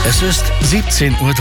Es ist 17:30 Uhr.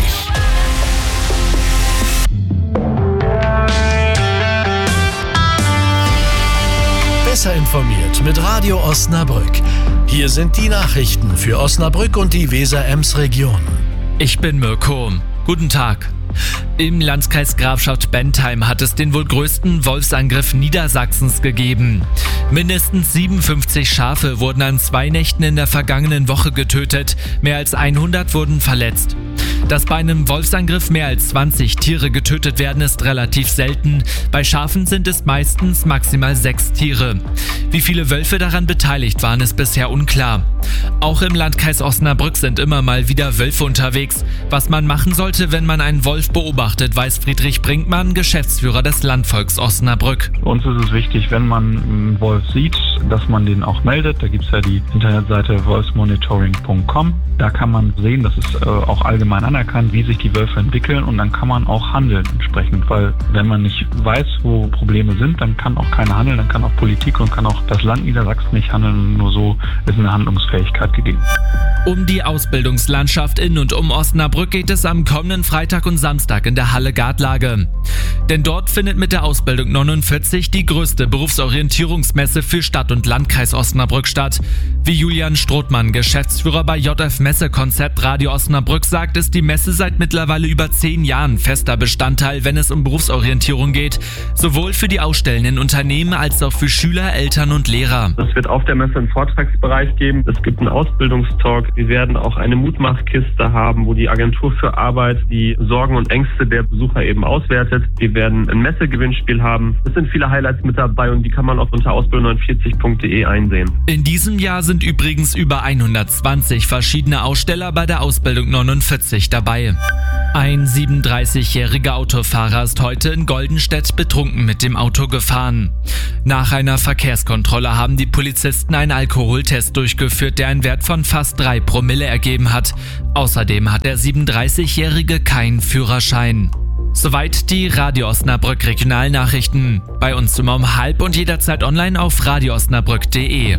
Besser informiert mit Radio Osnabrück. Hier sind die Nachrichten für Osnabrück und die Weser-Ems-Region. Ich bin Mirko. Guten Tag. Im Landkreis Grafschaft-Bentheim hat es den wohl größten Wolfsangriff Niedersachsens gegeben. Mindestens 57 Schafe wurden an 2 Nächten in der vergangenen Woche getötet. Mehr als 100 wurden verletzt. Dass bei einem Wolfsangriff mehr als 20 Tiere getötet werden, ist relativ selten. Bei Schafen sind es meistens maximal 6 Tiere. Wie viele Wölfe daran beteiligt waren, ist bisher unklar. Auch im Landkreis Osnabrück sind immer mal wieder Wölfe unterwegs. Was man machen sollte, wenn man einen Wolf beobachtet, weiß Friedrich Brinkmann, Geschäftsführer des Landvolks Osnabrück. Für uns ist es wichtig, wenn man einen Wolf sieht, dass man den auch meldet. Da gibt es ja die Internetseite wolfsmonitoring.com. Da kann man sehen, das ist auch allgemein anerkannt, wie sich die Wölfe entwickeln, und dann kann man auch handeln entsprechend. Weil wenn man nicht weiß, wo Probleme sind, dann kann auch keiner handeln, dann kann auch Politik und kann auch das Land Niedersachsen nicht handeln. Nur so ist eine Handlungsfähigkeit gegeben. Um die Ausbildungslandschaft in und um Osnabrück geht es am kommenden Freitag und Samstag in der Halle Gartlage. Denn dort findet mit der Ausbildung 49 die größte Berufsorientierungsmesse für Stadt und Landkreis Osnabrück statt. Wie Julian Strothmann, Geschäftsführer bei JF Messekonzept Radio Osnabrück, sagt, ist die Messe seit mittlerweile über 10 Jahren fester Bestandteil, wenn es um Berufsorientierung geht. Sowohl für die ausstellenden Unternehmen als auch für Schüler, Eltern und Lehrer. Es wird auf der Messe einen Vortragsbereich geben. Es gibt einen Ausbildungstalk. Wir werden auch eine Mutmachkiste haben, wo die Agentur für Arbeit die Sorgen und Ängste der Besucher eben auswertet. Wir werden ein Messegewinnspiel haben. Es sind viele Highlights mit dabei und die kann man auch unter ausbildung49.de einsehen. In diesem Jahr sind übrigens über 120 verschiedene Aussteller bei der Ausbildung 49 dabei. Ein 37-jähriger Autofahrer ist heute in Goldenstedt betrunken mit dem Auto gefahren. Nach einer Verkehrskontrolle haben die Polizisten einen Alkoholtest durchgeführt, der einen Wert von fast 3 Promille ergeben hat. Außerdem hat der 37-Jährige keinen Führerschein. Soweit die Radio Osnabrück Regionalnachrichten. Bei uns immer um 12:30 und jederzeit online auf radioosnabrück.de.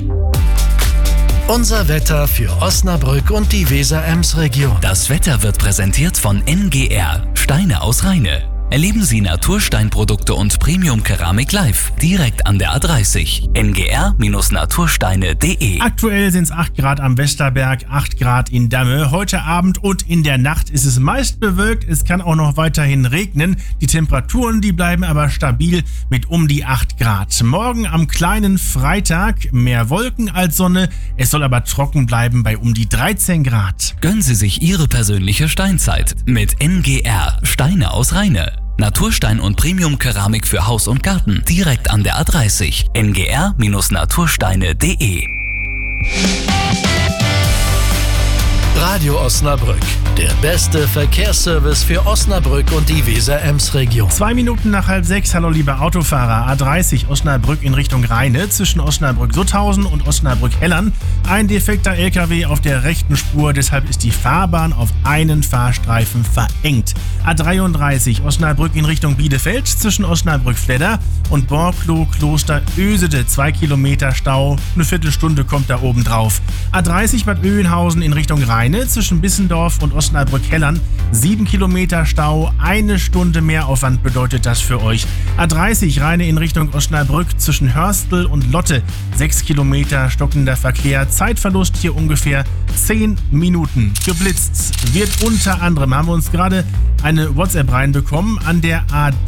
Unser Wetter für Osnabrück und die Weser-Ems-Region. Das Wetter wird präsentiert von NGR, Steine aus Rheine. Erleben Sie Natursteinprodukte und Premium-Keramik live, direkt an der A30. ngr-natursteine.de. Aktuell sind es 8 Grad am Westerberg, 8 Grad in Damme. Heute Abend und in der Nacht ist es meist bewölkt. Es kann auch noch weiterhin regnen. Die Temperaturen, die bleiben aber stabil mit um die 8 Grad. Morgen am kleinen Freitag mehr Wolken als Sonne. Es soll aber trocken bleiben bei um die 13 Grad. Gönnen Sie sich Ihre persönliche Steinzeit mit NGR, Steine aus Rheine. Naturstein und Premium-Keramik für Haus und Garten, direkt an der A30. ngr-natursteine.de. Radio Osnabrück, der beste Verkehrsservice für Osnabrück und die Weser-Ems-Region. 2 Minuten nach 5:30. Hallo liebe Autofahrer. A30 Osnabrück in Richtung Rheine zwischen Osnabrück-Sutthausen und Osnabrück-Hellern. Ein defekter LKW auf der rechten Spur, deshalb ist die Fahrbahn auf einen Fahrstreifen verengt. A33 Osnabrück in Richtung Bielefeld zwischen Osnabrück-Fledder und Borkloh-Kloster-Ösede. 2 Kilometer Stau, eine Viertelstunde kommt da oben drauf. A30 Bad Oeynhausen in Richtung Rheine zwischen Bissendorf und Osnabrück-Hellern. 7 Kilometer Stau, 1 Stunde Mehraufwand bedeutet das für euch. A30 Rheine in Richtung Osnabrück zwischen Hörstel und Lotte. 6 Kilometer stockender Verkehr. Zeitverlust hier ungefähr 10 Minuten. Geblitzt wird unter anderem, haben wir uns gerade eine WhatsApp reinbekommen, an der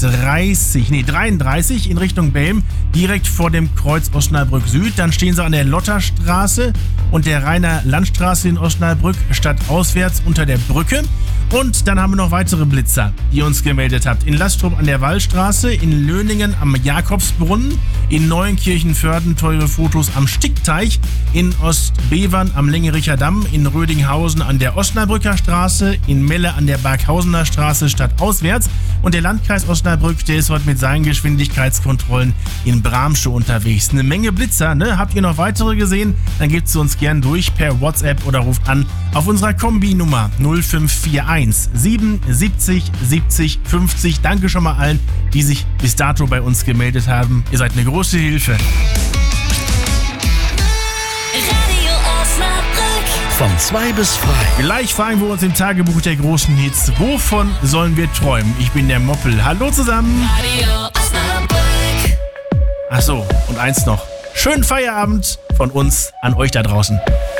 A33 in Richtung Belm, direkt vor dem Kreuz Osnabrück Süd. Dann stehen sie an der Lotterstraße und der Rheiner Landstraße in Osnabrück stadtauswärts unter der Brücke. Und dann haben wir noch weitere Blitzer, die ihr uns gemeldet habt. In Lastrup an der Wallstraße, in Löningen am Jakobsbrunnen, in Neuenkirchen-Förden teure Fotos am Stickteich, in Ostbevern am Längericher Damm, in Rödinghausen an der Osnabrücker Straße, in Melle an der Berghausener Straße stadtauswärts. Und der Landkreis Osnabrück, der ist heute mit seinen Geschwindigkeitskontrollen in Bramsche unterwegs. Eine Menge Blitzer, ne? Habt ihr noch weitere gesehen? Dann gebt sie uns gern durch per WhatsApp oder ruft an auf unserer Kombi-Nummer 0541 77 70 50. Danke schon mal allen, die sich bis dato bei uns gemeldet haben. Ihr seid eine große Hilfe. Radio Osnabrück. Von 2 bis frei. Gleich fragen wir uns im Tagebuch der großen Hits, wovon sollen wir träumen? Ich bin der Moppel. Hallo zusammen. Radio Osnabrück. Ach so, und eins noch. Schönen Feierabend von uns an euch da draußen.